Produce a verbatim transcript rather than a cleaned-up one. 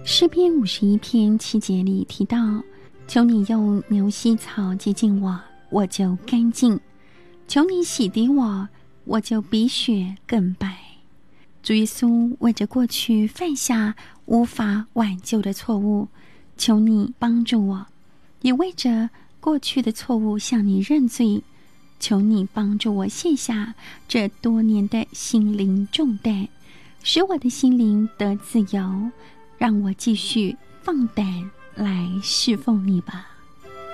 诗篇五十一篇七节里提到，求你用牛膝草洁净我，我就干净；求你洗涤我，我就比雪更白。主耶稣为着过去犯下无法挽救的错误，求你帮助我，也为着过去的错误向你认罪，求你帮助我卸下这多年的心灵重担，使我的心灵得自由，让我继续放胆来侍奉你吧。